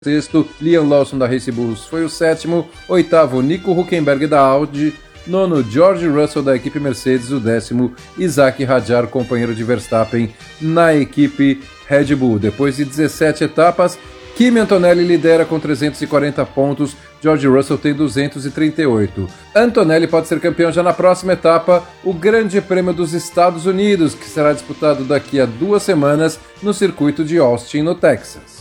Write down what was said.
sexto, Liam Lawson da Racing Bulls foi o sétimo, oitavo, Nico Hülkenberg da Audi, nono, George Russell da equipe Mercedes, o décimo, Isaac Hadjar, companheiro de Verstappen na equipe Red Bull. Depois de 17 etapas, Kimi Antonelli lidera com 340 pontos, George Russell tem 238. Antonelli pode ser campeão já na próxima etapa, o Grande Prêmio dos Estados Unidos, que será disputado daqui a 2 semanas no circuito de Austin, no Texas.